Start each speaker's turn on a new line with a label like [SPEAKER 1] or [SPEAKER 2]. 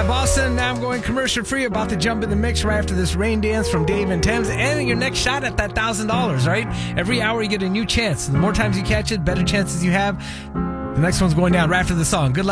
[SPEAKER 1] by Boston. Now I'm going commercial free, about to jump in the mix right after this Rain Dance from Dave and Thames, and your next shot at that $1,000, right? Every hour you get a new chance. The more times you catch it, better chances you have. The next one's going down right after the song. Good luck.